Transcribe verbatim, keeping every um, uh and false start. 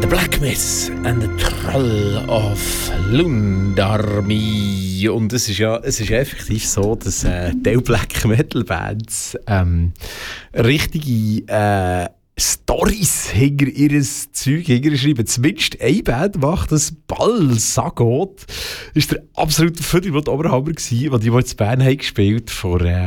Black Myth and the Troll of Lundarmi. Und es ist ja es ist effektiv so, dass äh, die Black Metal Bands ähm, richtige äh, Storys hinter ihr Zeug hinter schreiben. Zumindest eine Band macht das. Balsagot ist der absolute Viertelblut Oberhammer gewesen, die die in Bern haben gespielt vor äh,